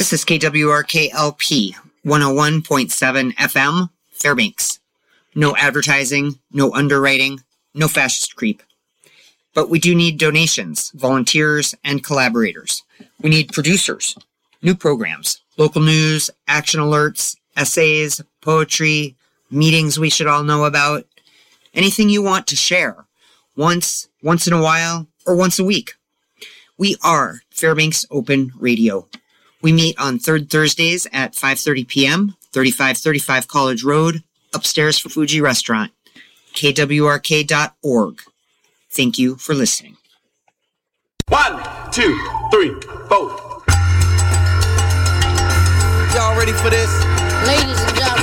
This is KWRK-LP 101.7 FM, Fairbanks. No advertising, no underwriting, no fascist creep. But we do need donations, volunteers, and collaborators. We need producers, new programs, local news, action alerts, essays, poetry, meetings we should all know about. Anything you want to share, once in a while, or once a week. We are Fairbanks Open Radio. We meet on third Thursdays at 5:30 p.m., 3535 College Road, upstairs from Fuji Restaurant, kwrk.org. Thank you for listening. 1, 2, 3, 4. Y'all ready for this? Ladies and gentlemen.